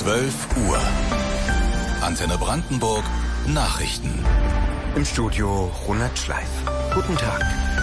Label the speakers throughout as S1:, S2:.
S1: 12 Uhr. Antenne Brandenburg Nachrichten.
S2: Im Studio Ronald Schleif. Guten Tag.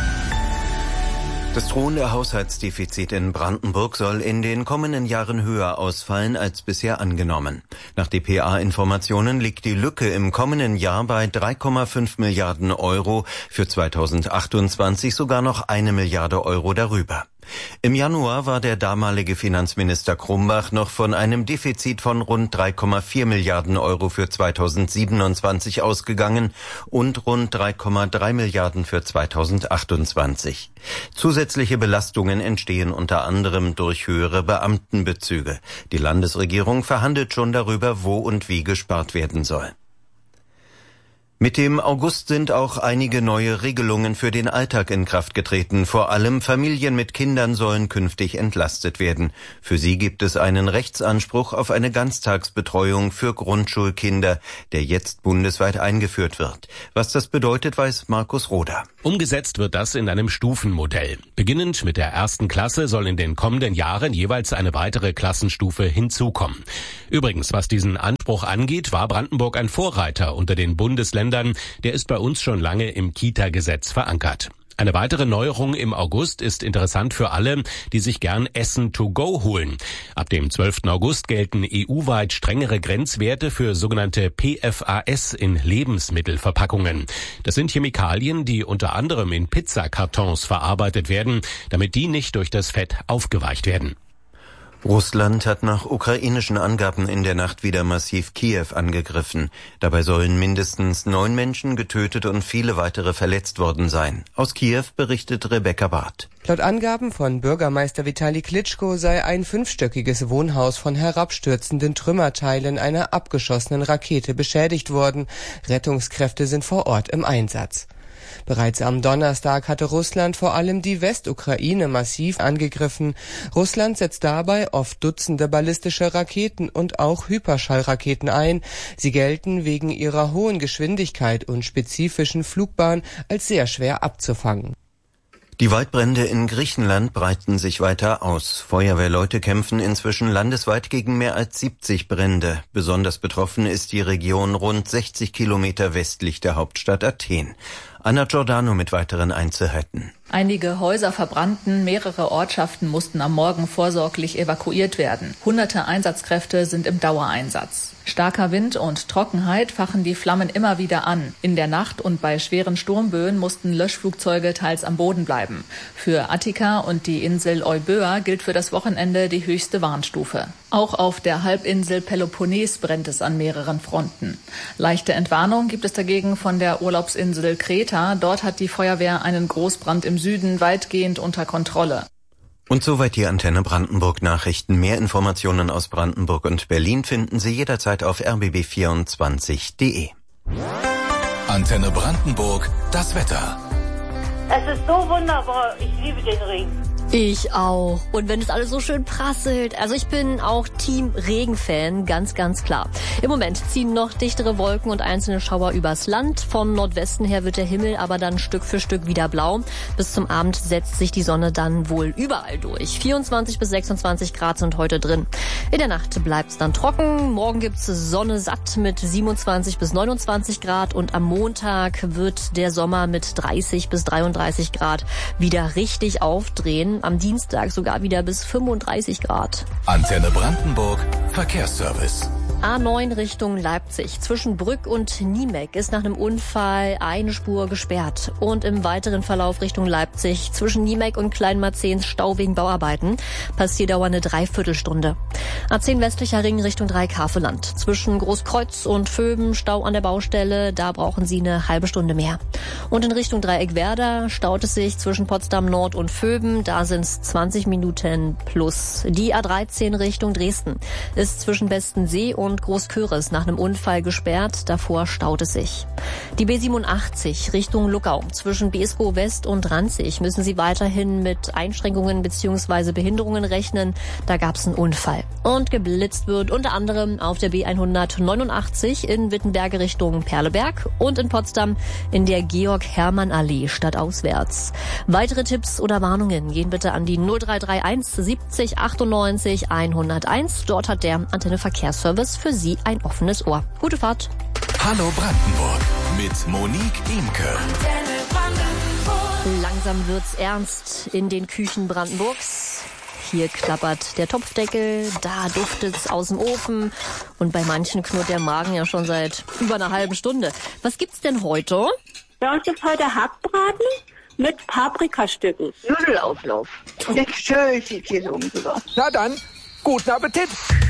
S2: Das drohende Haushaltsdefizit in Brandenburg soll in den kommenden Jahren höher ausfallen als bisher angenommen. Nach dpa-Informationen liegt die Lücke im kommenden Jahr bei 3,5 Milliarden Euro, für 2028 sogar noch 1 Milliarde Euro darüber. Im Januar war der damalige Finanzminister Krumbach noch von einem Defizit von rund 3,4 Milliarden Euro für 2027 ausgegangen und rund 3,3 Milliarden für 2028. Zusätzliche Belastungen entstehen unter anderem durch höhere Beamtenbezüge. Die Landesregierung verhandelt schon darüber, wo und wie gespart werden soll. Mit dem August sind auch einige neue Regelungen für den Alltag in Kraft getreten. Vor allem Familien mit Kindern sollen künftig entlastet werden. Für sie gibt es einen Rechtsanspruch auf eine Ganztagsbetreuung für Grundschulkinder, der jetzt bundesweit eingeführt wird. Was das bedeutet, weiß Markus Roder.
S3: Umgesetzt wird das in einem Stufenmodell. Beginnend mit der 1. Klasse soll in den kommenden Jahren jeweils eine weitere Klassenstufe hinzukommen. Übrigens, was diesen Anspruch angeht, war Brandenburg ein Vorreiter unter den Bundesländern. Der ist bei uns schon lange im Kita-Gesetz verankert. Eine weitere Neuerung im August ist interessant für alle, die sich gern Essen to go holen. Ab dem 12. August gelten EU-weit strengere Grenzwerte für sogenannte PFAS in Lebensmittelverpackungen. Das sind Chemikalien, die unter anderem in Pizzakartons verarbeitet werden, damit die nicht durch das Fett aufgeweicht werden.
S2: Russland hat nach ukrainischen Angaben in der Nacht wieder massiv Kiew angegriffen. Dabei sollen mindestens 9 Menschen getötet und viele weitere verletzt worden sein. Aus Kiew berichtet Rebecca Barth.
S4: Laut Angaben von Bürgermeister Vitali Klitschko sei ein 5-stöckiges Wohnhaus von herabstürzenden Trümmerteilen einer abgeschossenen Rakete beschädigt worden. Rettungskräfte sind vor Ort im Einsatz. Bereits am Donnerstag hatte Russland vor allem die Westukraine massiv angegriffen. Russland setzt dabei oft Dutzende ballistische Raketen und auch Hyperschallraketen ein. Sie gelten wegen ihrer hohen Geschwindigkeit und spezifischen Flugbahn als sehr schwer abzufangen.
S2: Die Waldbrände in Griechenland breiten sich weiter aus. Feuerwehrleute kämpfen inzwischen landesweit gegen mehr als 70 Brände. Besonders betroffen ist die Region rund 60 Kilometer westlich der Hauptstadt Athen. Anna Giordano mit weiteren Einzelheiten.
S5: Einige Häuser verbrannten, mehrere Ortschaften mussten am Morgen vorsorglich evakuiert werden. Hunderte Einsatzkräfte sind im Dauereinsatz. Starker Wind und Trockenheit fachen die Flammen immer wieder an. In der Nacht und bei schweren Sturmböen mussten Löschflugzeuge teils am Boden bleiben. Für Attika und die Insel Euböa gilt für das Wochenende die höchste Warnstufe. Auch auf der Halbinsel Peloponnes brennt es an mehreren Fronten. Leichte Entwarnung gibt es dagegen von der Urlaubsinsel Kreta. Dort hat die Feuerwehr einen Großbrand im Süden weitgehend unter Kontrolle.
S2: Und soweit die Antenne Brandenburg Nachrichten. Mehr Informationen aus Brandenburg und Berlin finden Sie jederzeit auf rbb24.de.
S1: Antenne Brandenburg, das Wetter.
S6: Es ist so wunderbar. Ich liebe den Regen.
S7: Ich auch. Und wenn es alles so schön prasselt. Also ich bin auch Team Regenfan, ganz, ganz klar. Im Moment ziehen noch dichtere Wolken und einzelne Schauer übers Land. Vom Nordwesten her wird der Himmel aber dann Stück für Stück wieder blau. Bis zum Abend setzt sich die Sonne dann wohl überall durch. 24 bis 26 Grad sind heute drin. In der Nacht bleibt es dann trocken. Morgen gibt's Sonne satt mit 27 bis 29 Grad. Und am Montag wird der Sommer mit 30 bis 33 Grad wieder richtig aufdrehen. Am Dienstag sogar wieder bis 35 Grad.
S1: Antenne Brandenburg, Verkehrsservice.
S7: A9 Richtung Leipzig. Zwischen Brück und Niemek ist nach einem Unfall eine Spur gesperrt. Und im weiteren Verlauf Richtung Leipzig zwischen Niemek und Kleinmarzehns Stau wegen Bauarbeiten. Passierdauer eine Dreiviertelstunde. A10 westlicher Ring Richtung Dreieck-Havelland. Zwischen Großkreuz und Vöben Stau an der Baustelle. Da brauchen Sie eine halbe Stunde mehr. Und in Richtung Dreieck-Werder staut es sich zwischen Potsdam Nord und Vöben. Da sind es 20 Minuten plus. Die A13 Richtung Dresden ist zwischen Bestensee und Großköris nach einem Unfall gesperrt. Davor staut es sich. Die B87 Richtung Luckau. Zwischen Beeskow West und Ranzig müssen Sie weiterhin mit Einschränkungen bzw. Behinderungen rechnen. Da gab es einen Unfall. Und geblitzt wird unter anderem auf der B189 in Wittenberge Richtung Perleberg und in Potsdam in der Georg-Hermann-Allee stadtauswärts. Weitere Tipps oder Warnungen gehen bitte an die 0331 70 98 101. Dort hat der Antenne Verkehrsservice für Sie ein offenes Ohr. Gute Fahrt.
S1: Hallo Brandenburg mit Monique Imke.
S7: Langsam wird's ernst in den Küchen Brandenburgs. Hier klappert der Topfdeckel, da duftet's aus dem Ofen und bei manchen knurrt der Magen ja schon seit über einer halben Stunde. Was gibt's denn heute?
S8: Bei uns gibt's heute Hackbraten mit Paprikastücken.
S6: Nudelauflauf. Und schön die Käse umgebracht.
S9: Na dann, guten Appetit!